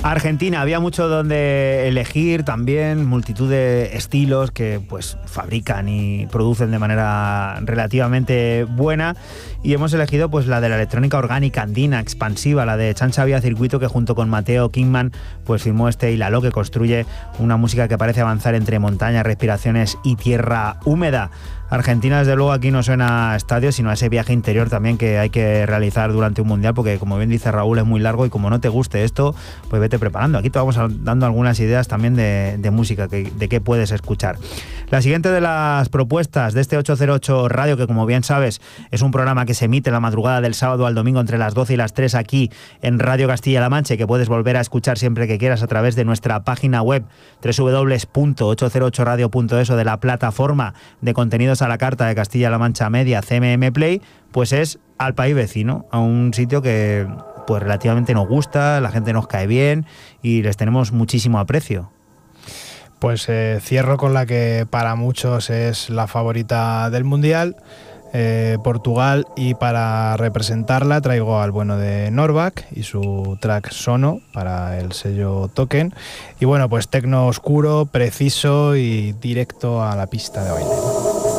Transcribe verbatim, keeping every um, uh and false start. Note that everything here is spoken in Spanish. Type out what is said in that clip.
Argentina, había mucho donde elegir también, multitud de estilos que pues fabrican y producen de manera relativamente buena, y hemos elegido pues la de la electrónica orgánica andina expansiva, la de Chan Xavier Circuito, que junto con Mateo Kingman pues firmó este Hilalo, que construye una música que parece avanzar entre montañas, respiraciones y tierra húmeda. Argentina, desde luego, aquí no suena a estadios, sino a ese viaje interior también que hay que realizar durante un mundial, porque como bien dice Raúl, es muy largo, y como no te guste esto, pues vete preparando. Aquí te vamos dando algunas ideas también de, de música, que, de qué puedes escuchar. La siguiente de las propuestas de este ocho cero ocho Radio, que como bien sabes es un programa que se emite la madrugada del sábado al domingo entre las doce y las tres aquí en Radio Castilla-La Mancha, y que puedes volver a escuchar siempre que quieras a través de nuestra página web doble u doble u doble u punto ocho cero ocho radio punto es o de la plataforma de contenidos a la carta de Castilla-La Mancha Media, C M M Play, pues es Al País Vecino, a un sitio que pues relativamente nos gusta, la gente nos cae bien y les tenemos muchísimo aprecio. Pues eh, cierro con la que para muchos es la favorita del Mundial, eh, Portugal, y para representarla traigo al bueno de Norback y su track Sono para el sello Token. Y bueno, pues tecno oscuro, preciso y directo a la pista de baile.